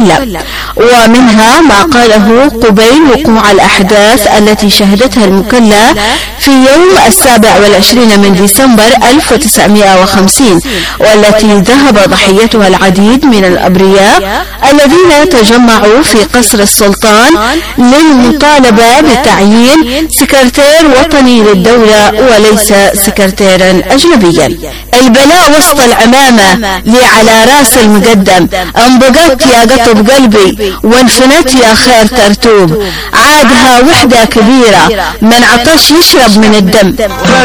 المكلب، ومنها ما قاله قبيل وقوع الأحداث التي شهدتها المكلا في يوم 27 من ديسمبر 1950، والتي ذهب ضحيتها العديد من الأبرياء الذين تجمعوا في قصر السلطان للمطالبة بتعيين سكرتير وطني للدولة وليس سكرتيرا أجنبيا. البلاء وسط العمامة لي على راس المقدم، انبقت يا قطب قلبي وانفنت يا خير ترتوب، عادها وحدة كبيرة من عطش يشرب من الدم.